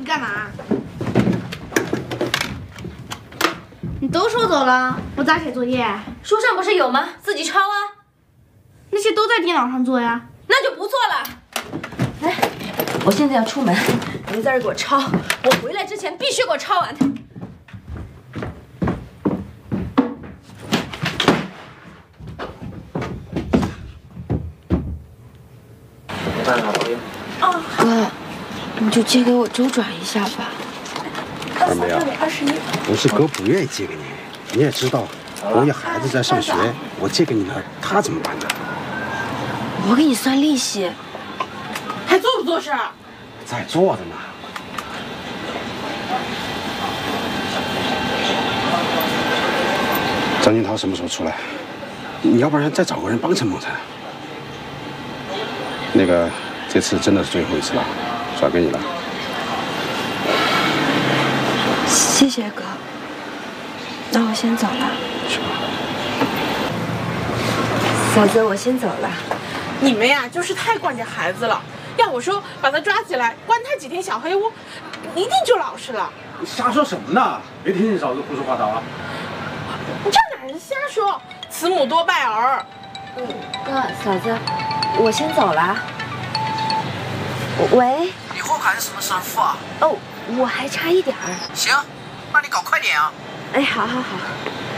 干嘛？你都收走了，我咋写作业？ 书上不是有吗？自己抄啊。 那些都在电脑上做呀。 那就不做了。来，我现在要出门，你在这给我抄，我回来之前必须给我抄完。 哦，哥，你就借给我周转一下吧。 二妹啊，不是哥不愿意借给你，你也知道，我有孩子在上学，我借给你了，他怎么办呢？ 我给你算利息， 还做不做事？ 在做的呢。张金涛什么时候出来？你要不然再找个人帮陈梦辰。那个，这次真的是最后一次了，转给你了。 谢谢哥，那我先走了。 去吧。 嫂子，我先走了。 你们呀，就是太惯着孩子了。要我说，把他抓起来，关他几天小黑屋，一定就老实了。 你瞎说什么呢？别听你嫂子胡说八道啊！ 这哪是瞎说？慈母多败儿。 哥，嫂子，我先走了。喂。 你后还是什么神父啊？ 哦，我还差一点儿。 行，那你搞快点啊！ 哎，好好好。